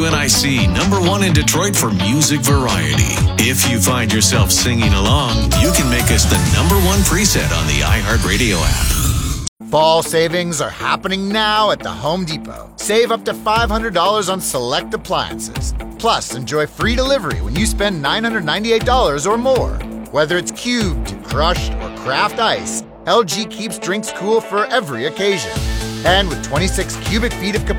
WNIC, #1 in Detroit for music variety. If you find yourself singing along, you can make us the #1 preset on the iHeartRadio app. Fall savings are happening now at the Home Depot. Save up to $500 on select appliances. Plus, enjoy free delivery when you spend $998 or more. Whether it's cubed, crushed, or craft ice, LG keeps drinks cool for every occasion. And with 26 cubic feet of capacity,